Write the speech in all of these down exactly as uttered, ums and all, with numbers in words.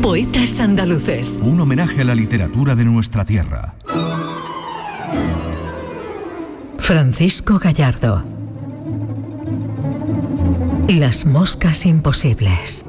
Poetas andaluces. Un homenaje a la literatura de nuestra tierra. Francisco Gallardo. Las moscas imposibles.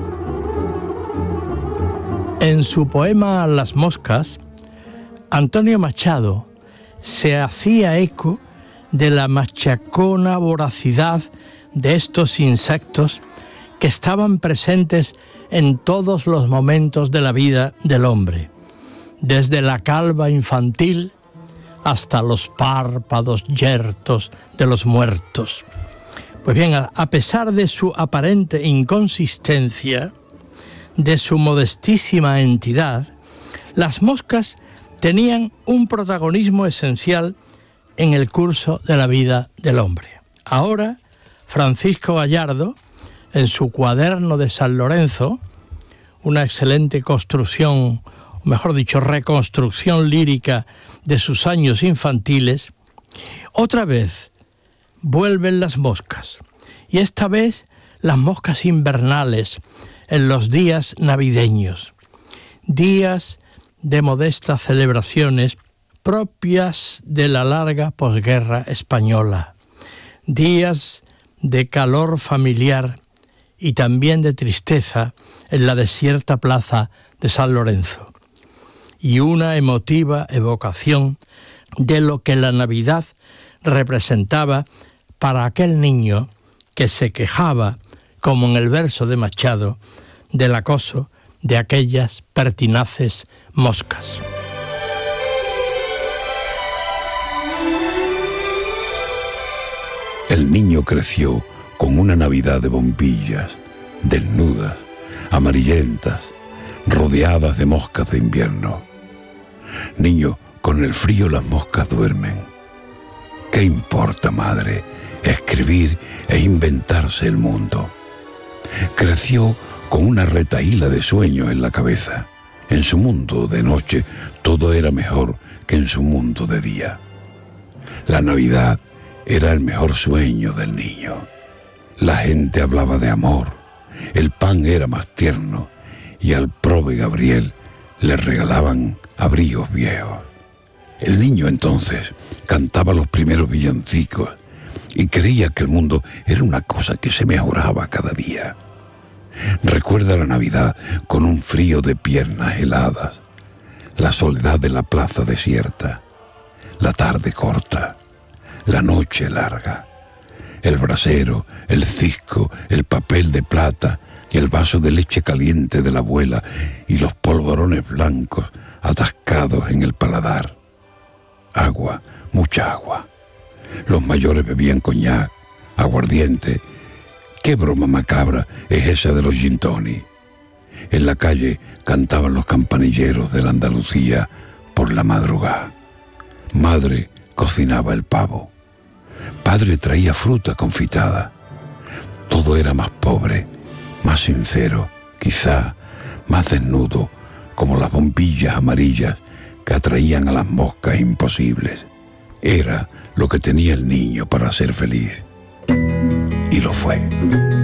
En su poema Las moscas, Antonio Machado se hacía eco de la machacona voracidad de estos insectos que estaban presentes en todos los momentos de la vida del hombre, desde la calva infantil hasta los párpados yertos de los muertos. Pues bien, a pesar de su aparente inconsistencia, de su modestísima entidad, las moscas tenían un protagonismo esencial en el curso de la vida del hombre. Ahora, Francisco Gallardo, en su cuaderno de San Lorenzo, una excelente construcción, o mejor dicho, reconstrucción lírica de sus años infantiles, otra vez vuelven las moscas, y esta vez las moscas invernales en los días navideños, días de modestas celebraciones propias de la larga posguerra española, días de calor familiar y también de tristeza en la desierta plaza de San Lorenzo, y una emotiva evocación de lo que la Navidad representaba para aquel niño que se quejaba, como en el verso de Machado, del acoso de aquellas pertinaces moscas. El niño creció con una Navidad de bombillas, desnudas, amarillentas, rodeadas de moscas de invierno. Niño, con el frío las moscas duermen. ¿Qué importa, madre, escribir e inventarse el mundo? Creció con una retahíla de sueños en la cabeza. En su mundo de noche todo era mejor que en su mundo de día. La Navidad era el mejor sueño del niño. La gente hablaba de amor, el pan era más tierno y al prove Gabriel le regalaban abrigos viejos. El niño entonces cantaba los primeros villancicos y creía que el mundo era una cosa que se mejoraba cada día. Recuerda la Navidad con un frío de piernas heladas, la soledad de la plaza desierta, la tarde corta, la noche larga, el brasero, el cisco, el papel de plata, el vaso de leche caliente de la abuela y los polvorones blancos atascados en el paladar. Agua, mucha agua. Los mayores bebían coñac, aguardiente. ¿Qué broma macabra es esa de los gin tonic? En la calle cantaban los campanilleros de la Andalucía por la madrugada. Madre cocinaba el pavo. Padre traía fruta confitada. Todo era más pobre, más sincero, quizá más desnudo, como las bombillas amarillas que atraían a las moscas imposibles. Era lo que tenía el niño para ser feliz. Y lo fue.